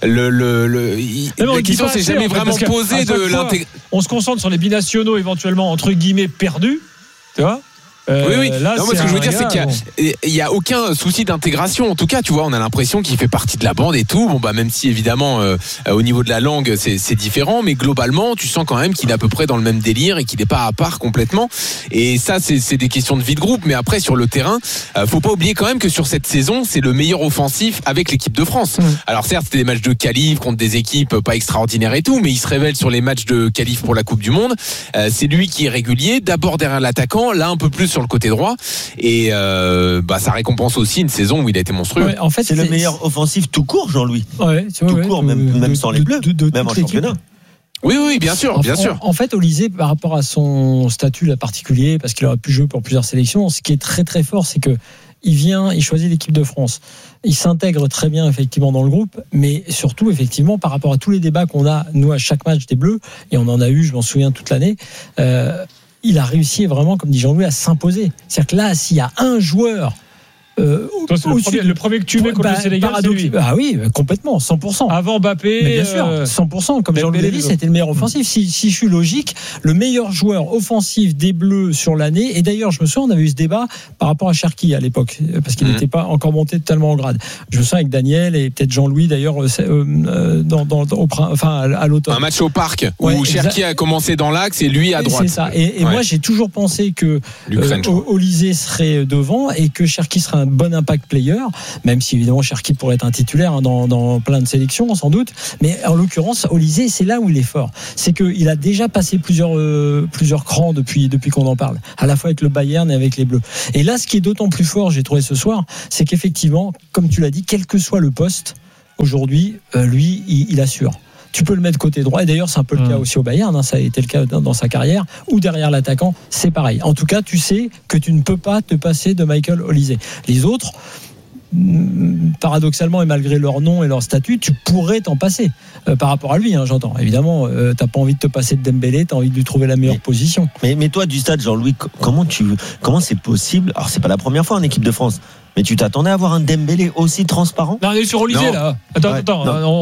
la question s'est jamais vraiment posée de l'intégration. On se concentre sur les binationaux éventuellement entre guillemets perdus, tu vois. Oui. Là, non, ce que je veux dire, c'est qu'il y a aucun souci d'intégration. En tout cas, tu vois, on a l'impression qu'il fait partie de la bande et tout. Bon, bah, même si évidemment, au niveau de la langue, c'est différent, mais globalement, tu sens quand même qu'il est à peu près dans le même délire et qu'il n'est pas à part complètement. Et ça, c'est des questions de vie de groupe. Mais après, sur le terrain, faut pas oublier quand même que sur cette saison, c'est le meilleur offensif avec l'équipe de France. Alors certes, c'était des matchs de qualif contre des équipes pas extraordinaires et tout, mais il se révèle sur les matchs de qualif pour la Coupe du Monde. C'est lui qui est régulier, d'abord derrière l'attaquant, là un peu plus sur le côté droit, et ça récompense aussi une saison où il a été monstrueux. Ouais, en fait, c'est le meilleur offensif tout court, Jean-Louis. Ouais, tout court, même sans les Bleus, même en championnat. Oui, bien sûr. En fait, Olysée, par rapport à son statut particulier, parce qu'il aurait pu jouer pour plusieurs sélections, ce qui est très très fort, c'est que il choisit l'équipe de France. Il s'intègre très bien effectivement dans le groupe, mais surtout effectivement par rapport à tous les débats qu'on a nous à chaque match des Bleus, et on en a eu, je m'en souviens toute l'année. Il a réussi vraiment, comme dit Jean-Louis, à s'imposer. C'est-à-dire que là, s'il y a un joueur le premier que tu mets contre le Sénégal, c'est lui. Ah oui, complètement, 100%. Avant Mbappé, mais bien sûr, 100%. Comme Jean-Louis l'a dit, c'était le meilleur offensif. Si je suis logique, le meilleur joueur offensif des Bleus sur l'année. Et d'ailleurs, je me souviens, on avait eu ce débat par rapport à Cherki à l'époque, parce qu'il n'était pas encore monté totalement en grade. Je me souviens avec Daniel et peut-être Jean-Louis d'ailleurs, à l'automne. Un match au parc où Cherki a commencé dans l'axe et lui à droite. C'est ça. Et moi, j'ai toujours pensé que Olysée serait devant et que Cherki serait un bon impact player, même si évidemment Cherki pourrait être un titulaire dans plein de sélections sans doute. Mais en l'occurrence, Olysée, c'est là où il est fort. C'est qu'il a déjà passé plusieurs crans depuis qu'on en parle, à la fois avec le Bayern et avec les Bleus. Et là, ce qui est d'autant plus fort, j'ai trouvé ce soir, c'est qu'effectivement, comme tu l'as dit, quel que soit le poste, aujourd'hui, lui, il assure. Tu peux le mettre côté droit, et d'ailleurs c'est un peu le cas aussi au Bayern, ça a été le cas dans sa carrière, ou derrière l'attaquant, c'est pareil. En tout cas, tu sais que tu ne peux pas te passer de Michael Olysée. Les autres, paradoxalement et malgré leur nom et leur statut, tu pourrais t'en passer par rapport à lui, j'entends. Évidemment, t'as pas envie de te passer de Dembélé, t'as envie de lui trouver la meilleure position. Mais toi, du stade, Jean-Louis, comment c'est possible? Alors, c'est pas la première fois en équipe de France. Mais tu t'attendais à avoir un Dembélé aussi transparent? Non, on est sur Olysée là. Attends,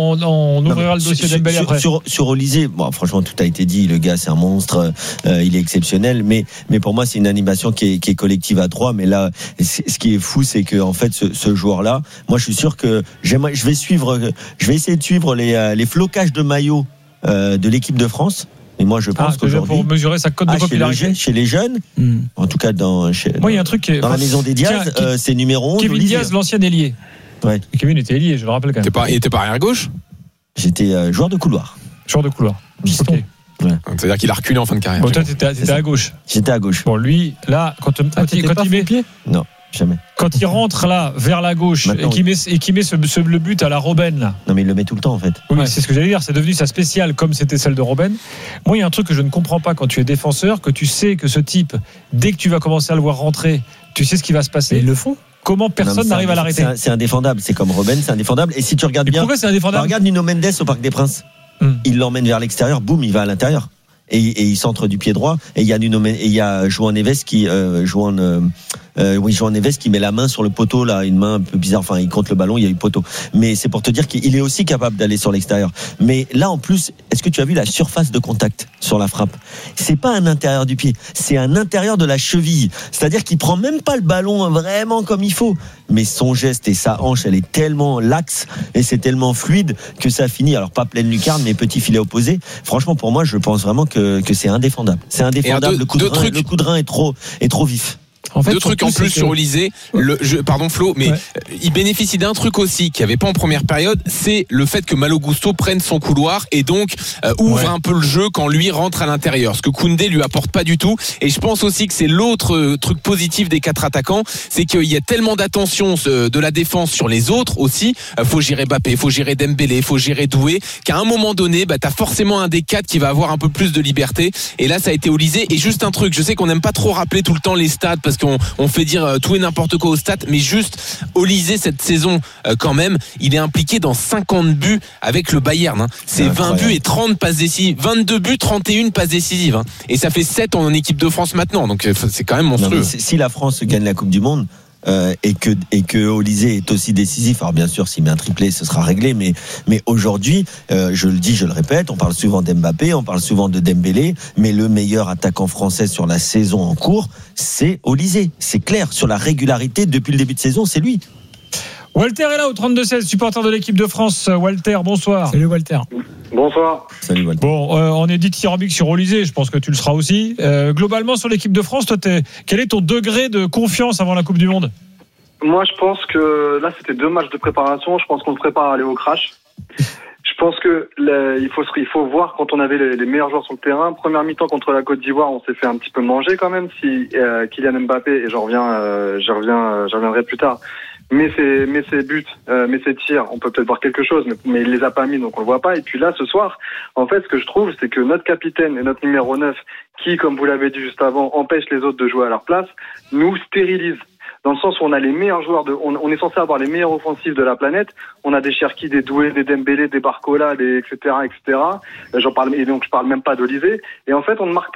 on ouvrira le dossier Dembélé après. Sur Olysée, bon, franchement, tout a été dit. Le gars, c'est un monstre. Il est exceptionnel. Mais pour moi, c'est une animation qui est collective à 3. Mais là, ce qui est fou, c'est que en fait, ce joueur-là, moi, je suis sûr que je vais essayer de suivre les flocages de maillots de l'équipe de France. Et moi, je pense qu'aujourd'hui, pour mesurer sa cote de popularité chez les jeunes, en tout cas dans il y a un truc dans la maison des Diaz, c'est numéro 11. Kevin Diaz, l'ancien ailier. Ouais. Kevin était ailier, je le rappelle quand même. Il était pas arrière gauche? J'étais joueur de couloir. Piston. Ouais. C'est-à-dire qu'il a reculé en fin de carrière. Bon, toi, t'étais à gauche. J'étais à gauche. Bon, lui, là, quand il met pied. Non. Jamais. Quand il rentre là vers la gauche et qu'il met le but à la Robben là. Non mais il le met tout le temps en fait. Oui, c'est ce que j'allais dire, c'est devenu sa spéciale comme c'était celle de Robben. Moi il y a un truc que je ne comprends pas quand tu es défenseur, que tu sais que ce type, dès que tu vas commencer à le voir rentrer, tu sais ce qui va se passer. Et ils le font. Comment personne n'arrive à l'arrêter? C'est indéfendable, c'est comme Robben, c'est indéfendable. Et si tu regardes bien, pourquoi c'est indéfendable? Regarde Nuno Mendes au Parc des Princes. Il l'emmène vers l'extérieur, boum, il va à l'intérieur. Et il centre du pied droit. Et il y a João Neves qui João Neves qui met la main sur le poteau là, une main un peu bizarre. Enfin, il compte le ballon, il y a eu poteau. Mais c'est pour te dire qu'il est aussi capable d'aller sur l'extérieur. Mais là, en plus, est-ce que tu as vu la surface de contact sur la frappe? C'est pas un intérieur du pied, c'est un intérieur de la cheville. C'est-à-dire qu'il prend même pas le ballon vraiment comme il faut. Mais son geste et sa hanche, elle est tellement laxe et c'est tellement fluide que ça finit. Alors pas pleine lucarne, mais petit filet opposé. Franchement, pour moi, je pense vraiment que c'est indéfendable. C'est indéfendable. Le coup de rein est trop vif. En fait, deux trucs en plus sur Olysée. Pardon Flo, mais il bénéficie d'un truc aussi qu'il n'y avait pas en première période, c'est le fait que Malo Gusto prenne son couloir et donc ouvre un peu le jeu quand lui rentre à l'intérieur. Ce que Koundé lui apporte pas du tout. Et je pense aussi que c'est l'autre truc positif des 4 attaquants, c'est qu'il y a tellement d'attention de la défense sur les autres aussi. Faut gérer Mbappé, faut gérer Dembélé, faut gérer Doué. Qu'à un moment donné, t'as forcément un des 4 qui va avoir un peu plus de liberté. Et là, ça a été Olysée. Et juste un truc, je sais qu'on n'aime pas trop rappeler tout le temps les stats parce qu'on fait dire tout et n'importe quoi aux stats, mais juste Olysée cette saison quand même, il est impliqué dans 50 buts avec le Bayern. C'est 20 buts et 30 passes décisives, 22 buts, 31 passes décisives. Et ça fait 7 en équipe de France maintenant, donc c'est quand même monstrueux. Non, si la France gagne la Coupe du Monde, et que Olysée est aussi décisif. Alors bien sûr, s'il met un triplé, ce sera réglé. Mais aujourd'hui, je le dis, je le répète, on parle souvent d'Mbappé, on parle souvent de Dembélé, mais le meilleur attaquant français sur la saison en cours, c'est Olysée. C'est clair, sur la régularité depuis le début de saison, c'est lui. Walter est là au 32-16, supporter de l'équipe de France. Walter, bonsoir. Salut Walter. Bonsoir. Salut Walter. Bon, on est dit dithyrambique sur Olysée, je pense que tu le seras aussi. Globalement, sur l'équipe de France, toi, quel est ton degré de confiance avant la Coupe du Monde? Moi, je pense que là, c'était 2 matchs de préparation. Je pense qu'on se prépare à aller au crash. Je pense que il faut voir quand on avait les meilleurs joueurs sur le terrain. Première mi-temps contre la Côte d'Ivoire, on s'est fait un petit peu manger quand même. Si Kylian Mbappé, et j'en reviendrai plus tard. Mais ses buts, mais ses tirs, on peut peut-être voir quelque chose, mais il les a pas mis, donc on le voit pas. Et puis là, ce soir, en fait, ce que je trouve, c'est que notre capitaine et notre numéro 9, qui, comme vous l'avez dit juste avant, empêchent les autres de jouer à leur place, nous stérilisent. Dans le sens où on a les meilleurs joueurs on est censé avoir les meilleurs offensifs de la planète. On a des Cherki, des Doué, des Dembélé, des Barcola, etc. Et donc je parle même pas d'Olysée. Et en fait, on ne marque pas.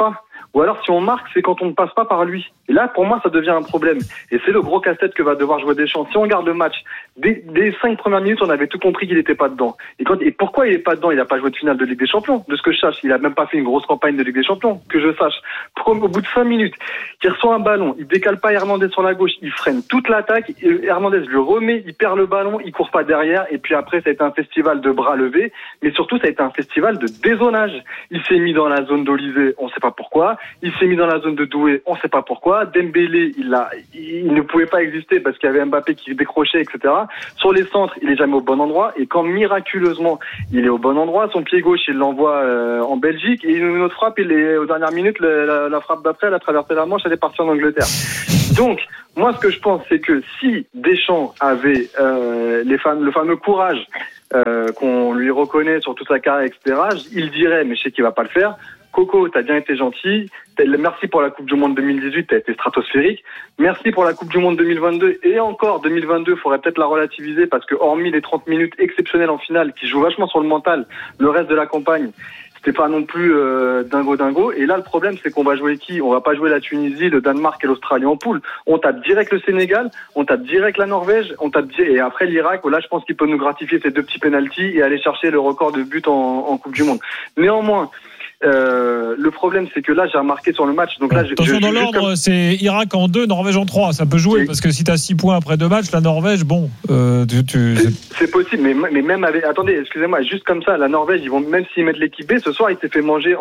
ou alors si on marque, c'est quand on ne passe pas par lui. Et là, pour moi, ça devient un problème. Et c'est le gros casse-tête que va devoir jouer Deschamps. Si on regarde le match, dès 5 premières minutes, on avait tout compris qu'il n'était pas dedans. Et pourquoi il n'est pas dedans? Il n'a pas joué de finale de Ligue des Champions, de ce que je sache. Il n'a même pas fait une grosse campagne de Ligue des Champions, que je sache. Au bout de 5 minutes, il reçoit un ballon, il décale pas Hernandez sur la gauche, il freine toute l'attaque, Hernandez le remet, il perd le ballon, il court pas derrière, et puis après, ça a été un festival de bras levés, mais surtout, ça a été un festival de dézonage. Il s'est mis dans la zone d'Olysée, on sait pas pourquoi. Il s'est mis dans la zone de Doué, on sait pas pourquoi. Dembélé, il ne pouvait pas exister parce qu'il y avait Mbappé qui décrochait, etc. Sur les centres, il est jamais au bon endroit. Et quand miraculeusement, il est au bon endroit, son pied gauche, il l'envoie en Belgique. Et une autre frappe, il est aux dernières minutes, la frappe d'après, elle a traversé la Manche, elle est partie en Angleterre. Donc, moi, ce que je pense, c'est que si Deschamps avait le fameux courage qu'on lui reconnaît sur toute sa carrière, etc., il dirait, mais je sais qu'il va pas le faire, Coco, t'as bien été gentil, merci pour la Coupe du Monde 2018, t'as été stratosphérique, merci pour la Coupe du Monde 2022, et encore 2022, faudrait peut-être la relativiser, parce que hormis les 30 minutes exceptionnelles en finale, qui jouent vachement sur le mental, le reste de la campagne, c'était pas non plus dingo. Et là, le problème, c'est qu'on va jouer qui? On va pas jouer la Tunisie, le Danemark et l'Australie en poule. On tape direct le Sénégal, on tape direct la Norvège, et après l'Irak, où là, je pense qu'il peut nous gratifier ces 2 petits pénaltys et aller chercher le record de buts en Coupe du Monde. Néanmoins, le problème, c'est que là, j'ai remarqué sur le match. Donc là, attention, dans l'ordre, c'est Irak en 2, Norvège en 3. Ça peut jouer, parce que si tu as 6 points après 2 matchs, la Norvège, bon. C'est possible, mais même avec. Attendez, excusez-moi, juste comme ça, la Norvège, même s'ils mettent l'équipe B, ce soir, il s'est fait manger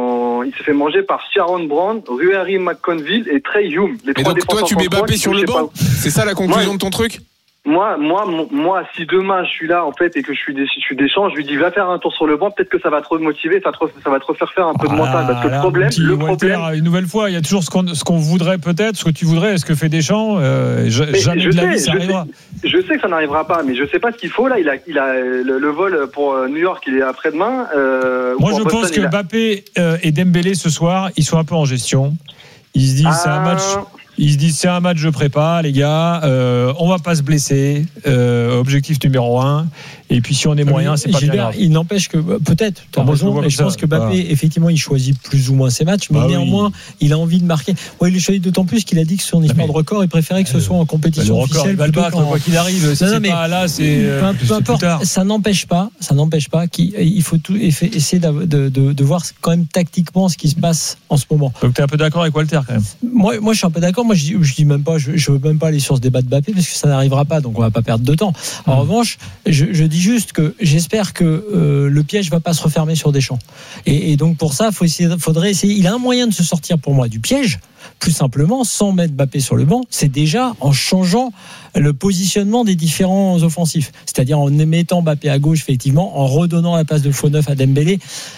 par Sharon Brand, Ruari McConville et Trey Hume. Et donc, toi, tu mets Mbappé sur le banc? C'est ça la conclusion de ton truc? Moi, si demain je suis là en fait et que je suis Deschamps, je lui dis va faire un tour sur le banc, peut-être que ça va te remotiver, ça va te refaire faire un peu de mental, parce que le problème, une nouvelle fois, il y a toujours ce qu'on voudrait peut-être, ce que tu voudrais, est-ce que fait Deschamps, jamais de la vie ça arrivera. Je sais que ça n'arrivera pas, mais je sais pas ce qu'il faut là. Il a le vol pour New York, il est après-demain. Moi, je pense que Mbappé et Dembélé ce soir, ils sont un peu en gestion. Ils se disent c'est un match. Ils se disent c'est un match de prépa, les gars, on va pas se blesser, objectif numéro 1. Et puis si on est moyen, c'est pas bien grave. Il n'empêche que peut-être, tu as raison, mais je pense que Mbappé, effectivement, il choisit plus ou moins ses matchs, mais néanmoins, il a envie de marquer. Il le choisit d'autant plus qu'il a dit que son histoire de record, il préférait que ce soit en compétition officielle. Il va le battre, quoi qu'il arrive. Si c'est pas là, c'est peu importe. Ça n'empêche pas qu'il faut essayer de voir quand même tactiquement ce qui se passe en ce moment. Donc tu es un peu d'accord avec Walter quand même. Moi, je suis un peu d'accord. Moi, je dis même pas, je veux même pas aller sur ce débat de Mbappé parce que ça n'arrivera pas, donc on va pas perdre de temps. En revanche, je dis juste que j'espère que le piège va pas se refermer sur Deschamps. Et donc pour ça, faudrait essayer. Il a un moyen de se sortir pour moi du piège, plus simplement, sans mettre Mbappé sur le banc. C'est déjà en changeant le positionnement des différents offensifs, c'est-à-dire en mettant Mbappé à gauche, effectivement, en redonnant la passe de faux neuf à Dembélé.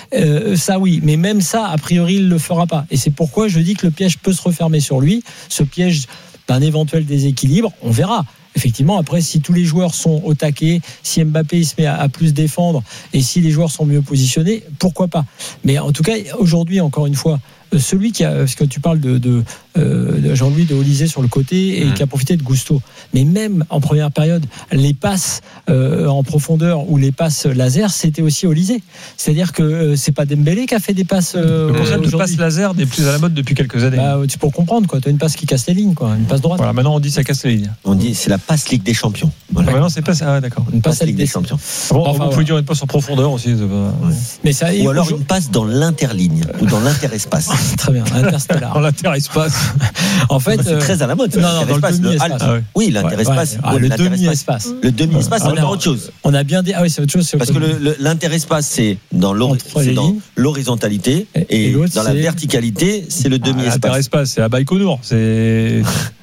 Ça oui, mais même ça, a priori, il le fera pas. Et c'est pourquoi je dis que le piège peut se refermer sur lui. Ce piège d'un éventuel déséquilibre, on verra. Effectivement, après, si tous les joueurs sont au taquet, si Mbappé il se met à plus défendre et si les joueurs sont mieux positionnés, pourquoi pas. Mais en tout cas, aujourd'hui, encore une fois, celui qui a, parce que tu parles de Jean-Louis de Olysée sur le côté et qui a profité de Gusto. Mais même en première période, les passes en profondeur ou les passes laser, c'était aussi Olysée. C'est-à-dire que c'est pas Dembélé qui a fait des passes. Le concept de passe laser n'est plus à la mode depuis quelques années. C'est pour comprendre, quoi. Tu as une passe qui casse les lignes, quoi. Une passe droite. Voilà, maintenant on dit ça casse les lignes. On dit c'est la passe Ligue des Champions. Voilà. Maintenant c'est pas ça, d'accord. Une passe Ligue des Champions. Bon, vous pouvez dire une passe en profondeur aussi. Mais ça, ou alors une passe dans l'interligne ou dans l'interespace. Très bien, interstellar. Dans l'interespace. En fait, c'est très à la mode. Non, dans le demi-espace. Oui, l'interespace. Le demi-espace. Le demi-espace, c'est encore autre chose. On a bien dit. Ah oui, c'est autre chose. Parce que l'interespace, c'est dans l'horizontalité et dans la verticalité, c'est le demi-espace. L'interespace, c'est à Baïkonour. C'est.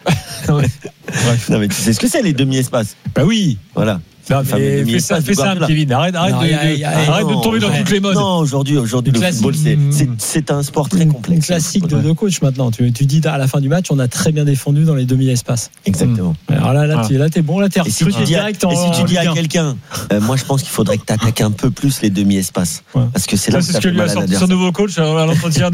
Non, mais tu sais ce que c'est les demi-espaces? Bah oui. Voilà. Non, fais ça, Kevin. Arrête de tomber dans toutes les modes. Non, aujourd'hui, le football, c'est un sport très complexe. Une classique de coach maintenant. Tu dis à la fin du match, on a très bien défendu dans les demi-espaces. Exactement. Alors là, t'es bon, là, t'es direct. Et si tu dis à quelqu'un, moi, je pense qu'il faudrait que tu attaques un peu plus les demi-espaces. Parce que c'est là où c'est ce que lui a sorti son nouveau coach à l'entretien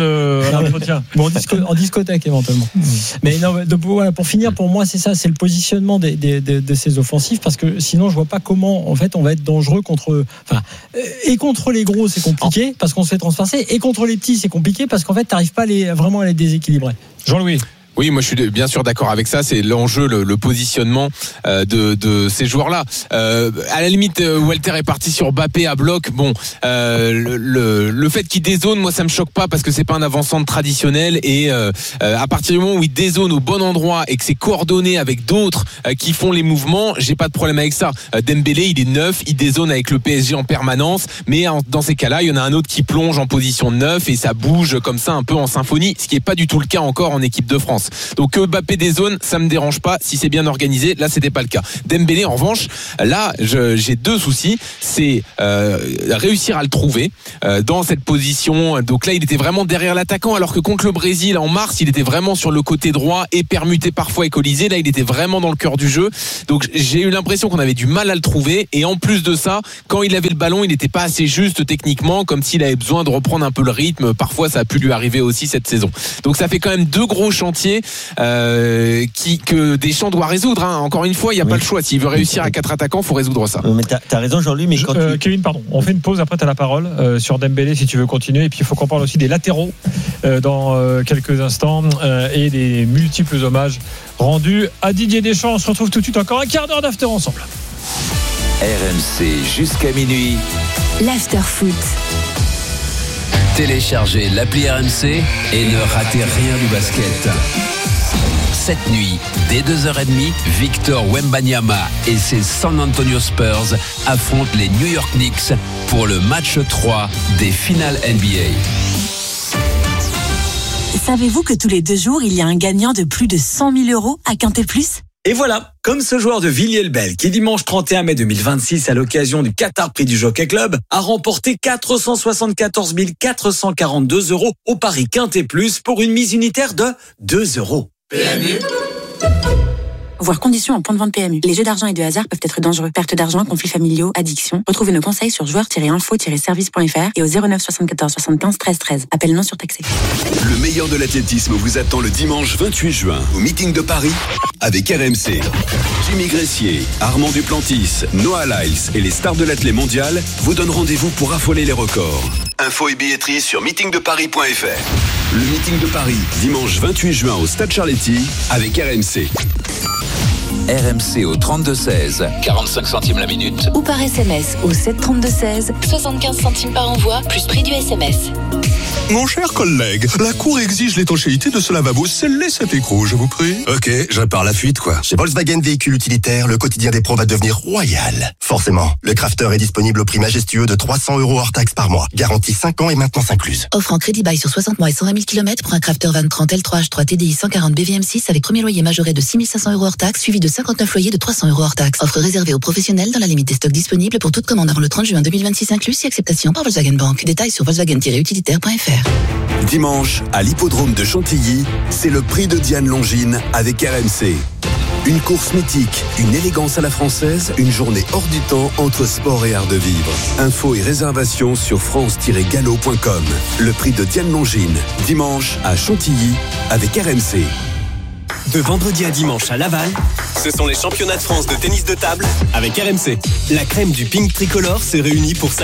en discothèque, éventuellement. Mais non, pour finir, pour moi, c'est ça, c'est le positionnement de ces offensifs, parce que sinon, je vois pas pas comment en fait on va être dangereux contre les gros c'est compliqué parce qu'on se fait transpercer, et contre les petits c'est compliqué parce qu'en fait t'arrives pas vraiment à les déséquilibrer. Jean-Louis. Oui, moi je suis bien sûr d'accord avec ça. C'est l'enjeu, le positionnement de ces joueurs-là. À la limite, Walter est parti sur Mbappé à bloc. Bon, le fait qu'il dézone, moi ça me choque pas parce que c'est pas un avant-centre traditionnel. Et à partir du moment où il dézone au bon endroit et que c'est coordonné avec d'autres qui font les mouvements, j'ai pas de problème avec ça. Dembélé, il est neuf, il dézone avec le PSG en permanence. Mais dans ces cas-là, il y en a un autre qui plonge en position de neuf et ça bouge comme ça un peu en symphonie, ce qui est pas du tout le cas encore en équipe de France. Donc Mbappé des zones, ça me dérange pas si c'est bien organisé. Là, c'était pas le cas. Dembélé, en revanche, là, j'ai deux soucis. C'est réussir à le trouver dans cette position. Donc là, il était vraiment derrière l'attaquant, alors que contre le Brésil en mars, il était vraiment sur le côté droit et permuté parfois avec Olysée. Là, il était vraiment dans le cœur du jeu. Donc j'ai eu l'impression qu'on avait du mal à le trouver. Et en plus de ça, quand il avait le ballon, il n'était pas assez juste techniquement, comme s'il avait besoin de reprendre un peu le rythme. Parfois, ça a pu lui arriver aussi cette saison. Donc ça fait quand même deux gros chantiers que Deschamps doit résoudre. Encore une fois, il n'y a pas le choix. S'il veut réussir à 4 attaquants, il faut résoudre ça. Mais t'as raison, Jean-Louis. Mais Kevin, pardon. On fait une pause. Après, t'as la parole sur Dembélé si tu veux continuer. Et puis, il faut qu'on parle aussi des latéraux dans quelques instants et des multiples hommages rendus à Didier Deschamps. On se retrouve tout de suite. Encore un quart d'heure d'after ensemble. RMC jusqu'à minuit. L'after foot. Téléchargez l'appli RMC et ne ratez rien du basket. Cette nuit, dès 2h30, Victor Wembanyama et ses San Antonio Spurs affrontent les New York Knicks pour le match 3 des finales NBA. Savez-vous que tous les 2 jours, il y a un gagnant de plus de 100 000 € à Quintet Plus ? Et voilà, comme ce joueur de Villiers-le-Bel qui dimanche 31 mai 2026 à l'occasion du Qatar Prix du Jockey Club a remporté 474 442 € au pari Quintet Plus pour une mise unitaire de 2 €. PMU. Voir conditions en point de vente PMU. Les jeux d'argent et de hasard peuvent être dangereux. Perte d'argent, conflits familiaux, addiction. Retrouvez nos conseils sur joueurs-info-service.fr et au 09 74 75 13 13. Appel non surtaxé. Le meilleur de l'athlétisme vous attend le dimanche 28 juin au meeting de Paris avec RMC. Jimmy Gressier, Armand Duplantis, Noah Lyles et les stars de l'athlé mondial vous donnent rendez-vous pour affoler les records. Infos et billetterie sur meetingdeparis.fr. Le meeting de Paris, dimanche 28 juin au Stade Charletti avec RMC. RMC au 32-16, 45 centimes la minute. Ou par SMS au 732-16, 75 centimes par envoi, plus prix du SMS. Mon cher collègue, la Cour exige l'étanchéité de ce lavabo scellé cet écrou, je vous prie. Ok, je répare la fuite, quoi. Chez Volkswagen Véhicules Utilitaires, le quotidien des pros va devenir royal. Forcément, le Crafter est disponible au prix majestueux de 300 € hors taxe par mois. Garantie 5 ans et maintenance incluse. Offre en crédit bail sur 60 mois et 120 000 km pour un Crafter Van 30 L3H3 TDI 140 BVM6 avec premier loyer majoré de 6 500 € hors taxe, suivi de 59 loyers de 300 € hors taxe. Offre réservée aux professionnels dans la limite des stocks disponibles pour toute commande avant le 30 juin 2026 inclus, si acceptation par Volkswagen Bank. Détails sur volkswagen-utilitaire.fr. Dimanche, à l'hippodrome de Chantilly, c'est le prix de Diane Longines avec RMC. Une course mythique, une élégance à la française, une journée hors du temps entre sport et art de vivre. Infos et réservations sur france-gallo.com. Le prix de Diane Longines, dimanche à Chantilly avec RMC. De vendredi à dimanche à Laval, ce sont les championnats de France de tennis de table avec RMC. La crème du ping tricolore se réunit pour